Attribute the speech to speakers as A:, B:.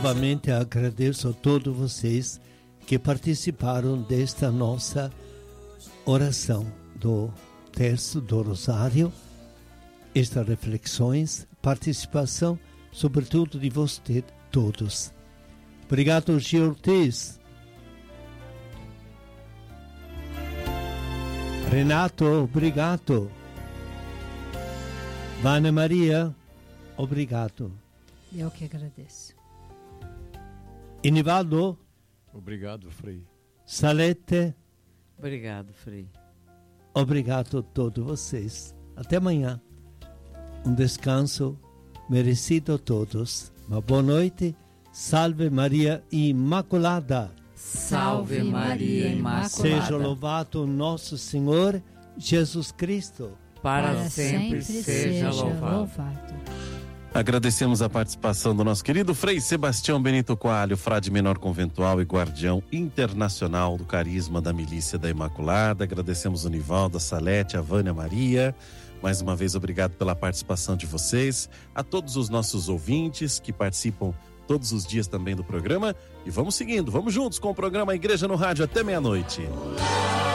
A: novamente agradeço a todos vocês que participaram desta nossa oração do terço do Rosário, estas reflexões, participação, sobretudo de vocês todos. Obrigado, Gil Ortiz. Renato, obrigado. Vânia Maria, obrigado.
B: Eu que agradeço.
A: Inivaldo.
C: Obrigado, Frei.
A: Salete.
D: Obrigado, Frei.
A: Obrigado a todos vocês. Até amanhã. Um descanso merecido a todos. Uma boa noite. Salve Maria Imaculada.
D: Salve Maria Imaculada.
A: Seja louvado nosso Senhor Jesus Cristo.
D: Para sempre seja louvado.
C: Agradecemos a participação do nosso querido Frei Sebastião Benito Coelho, frade menor conventual e guardião internacional do carisma da Milícia da Imaculada. Agradecemos o Nivaldo, a Salete, a Vânia Maria. Mais uma vez, obrigado pela participação de vocês. A todos os nossos ouvintes que participam todos os dias também do programa. E vamos seguindo, vamos juntos com o programa Igreja no Rádio até meia-noite.